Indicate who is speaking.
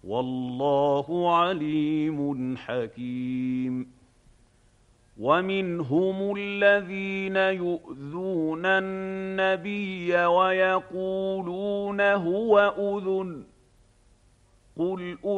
Speaker 1: والله عليم حكيم. ومنهم الذين يؤذون النبي ويقولون هو أذن قل